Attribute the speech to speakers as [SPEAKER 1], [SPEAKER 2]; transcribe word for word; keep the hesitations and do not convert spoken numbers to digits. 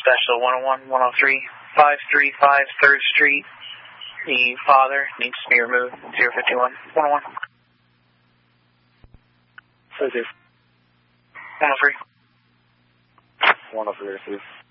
[SPEAKER 1] Special one oh one, one oh three, five three five third Street. The father needs to be removed. zero fifty-one, one oh one.
[SPEAKER 2] So,
[SPEAKER 1] one oh three.
[SPEAKER 2] one oh three, please.